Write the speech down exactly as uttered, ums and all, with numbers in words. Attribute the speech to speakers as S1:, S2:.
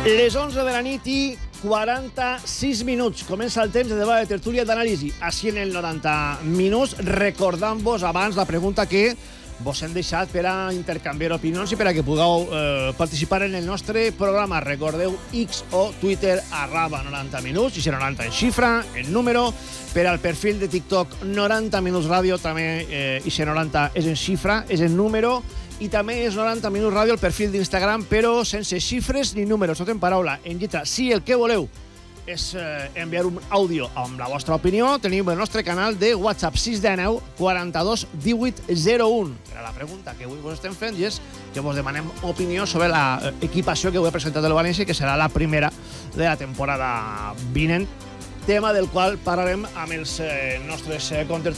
S1: Les onze de la nit i quaranta-sis minuts. Comença el temps de debat de tertúlia d'anàlisi. Així en el noranta minuts, recordant-vos abans la pregunta que vos hem deixat per a intercanviar opinions i per a que pugueu eh, participar en el nostre programa. Recordeu X o Twitter, arroba noranta minuts, i si noranta en xifra, en número. Per al perfil de TikTok, noranta minuts ràdio, també eh, i si noranta és en xifra, és en número. I també és noranta minuts ràdio el perfil d'Instagram, però sense xifres ni números, tot en paraula, en lletra. Si el que voleu és eh, enviar un àudio amb la vostra opinió, teniu el nostre canal de WhatsApp sis cents dinou quaranta-dos divuit zero un. Era la pregunta que avui vos estem fent i és que vos demanem opinió sobre l'equipació que avui ha presentat el València, que serà la primera de la temporada vinent, tema del qual parlarem amb els eh, nostres eh, contertulians.